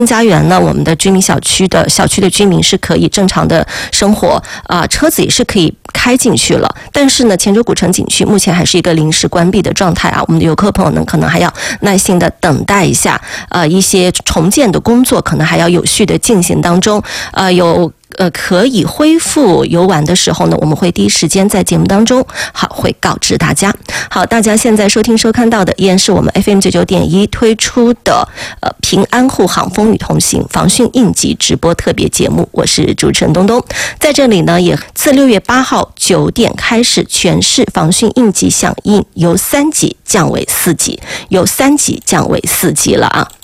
家园呢，我们的居民小区的居民是可以正常的生活车子也是可以开进去了。但是呢，前州古城景区目前还是一个临时关闭的状态啊，我们的游客朋友呢可能还要耐心的等待一下，一些重建的工作可能还要有序的进行当中，可以恢复游玩的时候呢，我们会第一时间在节目当中会告知大家。好，大家现在收听收看到的依然是我们 FM99.1 推出的平安护航风雨同行防汛应急直播特别节目，我是主持人东东。在这里呢，也自6月8号9点开始，全市防汛应急响应由3级降为4级，由3级降为4级了啊。